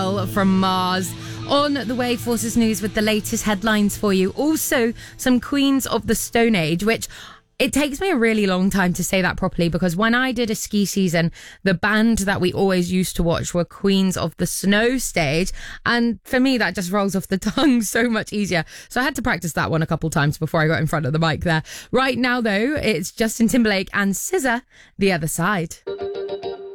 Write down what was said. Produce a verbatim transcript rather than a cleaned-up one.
from Mars. On the way, Forces News with the latest headlines for you. Also, some Queens of the Stone Age, which it takes me a really long time to say that properly because when I did a ski season, the band that we always used to watch were Queens of the Snow Stage. And for me, that just rolls off the tongue so much easier. So I had to practice that one a couple times before I got in front of the mic there. Right now, though, it's Justin Timberlake and S Z A, The Other Side.